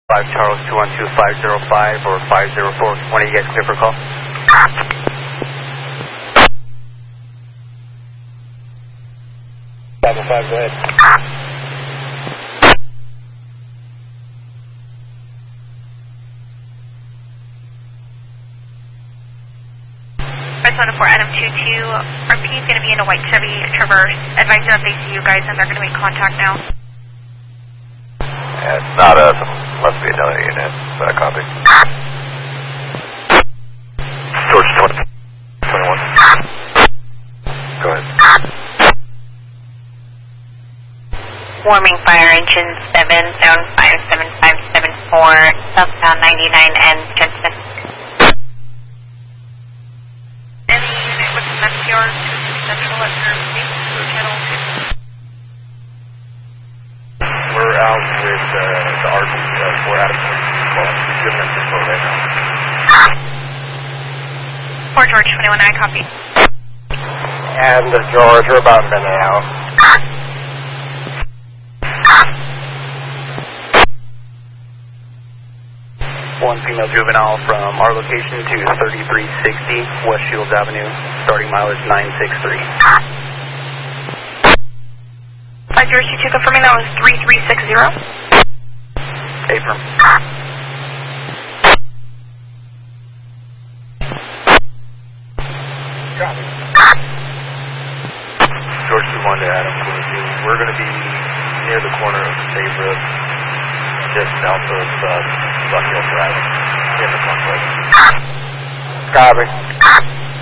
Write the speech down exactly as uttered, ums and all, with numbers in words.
five Charles two one two five zero five or five zero four. When are you guys clear for call? five oh five, go ahead. five seven four Adam two two, R P is going to be in a white Chevy Traverse. Advise that they see you guys and they're going to make contact now. Yeah, it's not us. Must be another unit. So I copy. George twenty-one. Go ahead. Warming fire engine seven seven five seven five seven four, southbound ninety-nine and Jensen. Any unit with an F T R central at your base, channel two. We're out with uh, the R P uh, four out of three. Well, he's giving us info right now. four George twenty-one, I copy. And uh, George, we're about a minute out. One female juvenile from our location to thirty-three sixty West Shields Avenue, starting mileage nine six three. five zero two two, confirming that was three three six zero. Affirm. George two one to Adam twenty-two. We're going to be near the corner of State Road, just south of uh, Buck Hill Drive, in the complex. Copy.